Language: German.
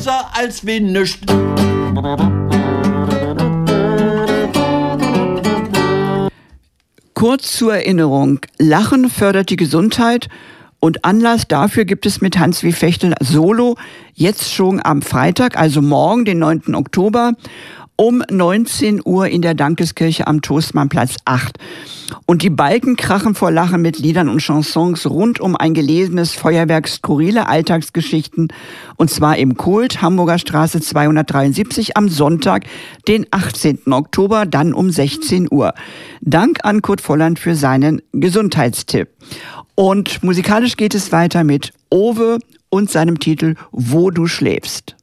Als wie nüscht. Kurz zur Erinnerung, Lachen fördert die Gesundheit und Anlass dafür gibt es mit Hans W. Fechtel solo jetzt schon am Freitag, also morgen, den 9. Oktober, um 19 Uhr in der Dankeskirche am Toastmannplatz 8. Und die Balken krachen vor Lachen mit Liedern und Chansons rund um ein gelesenes Feuerwerk skurrile Alltagsgeschichten, und zwar im Kult, Hamburger Straße 273 am Sonntag, den 18. Oktober, dann um 16 Uhr. Dank an Kurt Volland für seinen Gesundheitstipp. Und musikalisch geht es weiter mit Owe und seinem Titel Wo du schläfst.